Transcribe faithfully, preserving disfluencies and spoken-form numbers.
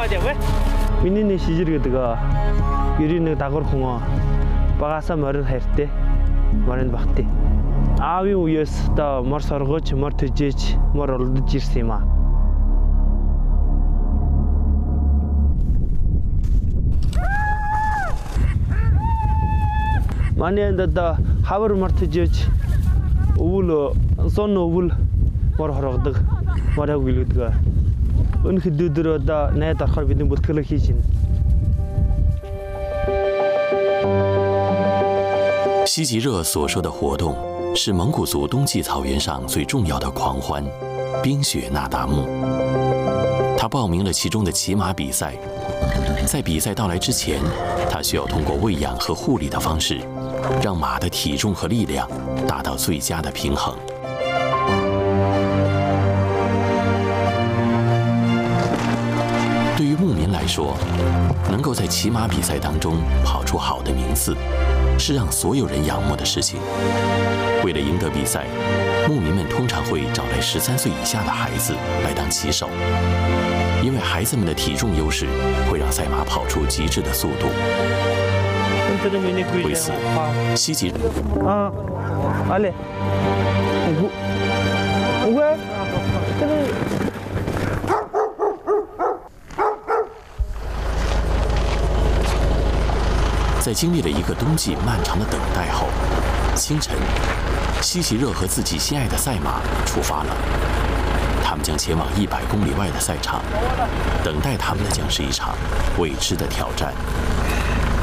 Миний шижир гэдэг ерийн нэг дагвар хүн багасаа морин хайртай. Морин багтай. Аавын үеэс одоо мор соргож, мор төжөөж, мор олдож ирсэн юм аа. Манай энд одоо хавар мор төжөөж, өвөл сон өвөл мор хоргодог, морог үлддэг. Энэ хэдүүдээр одоо найд орохоор бидний бүлтгэлэг хийж байна. 西极热所说的活动是蒙古族冬季草原上最重要的狂欢——冰雪那达慕。他报名了其中的骑马比赛，在比赛到来之前，他需要通过喂养和护理的方式，让马的体重和力量达到最佳的平衡。 对于牧民来说，能够在骑马比赛当中跑出好的名次，是让所有人仰慕的事情。为了赢得比赛，牧民们通常会找来十三岁以下的孩子来当骑手，因为孩子们的体重优势会让赛马跑出极致的速度。为此，西极啊，阿嘞，我我这个。 在经历了一个冬季漫长的等待后，清晨，西极热和自己心爱的赛马出发了。他们将前往一百公里外的赛场，等待他们的将是一场未知的挑战。